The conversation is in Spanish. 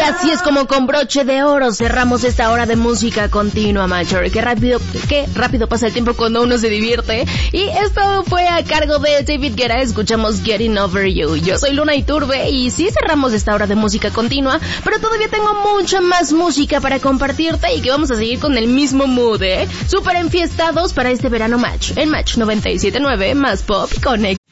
así es como con broche de oro cerramos esta hora de música continua, Major. Qué rápido pasa el tiempo cuando uno se divierte. Y esto fue a cargo de David Guetta. Escuchamos Getting Over You. Yo soy Luna Iturbe y sí cerramos esta hora de música continua, pero todavía tengo mucha más música para compartirte y que vamos a seguir con el mismo mood, súper enfiestados para este verano Match. En Match 97.9 más pop con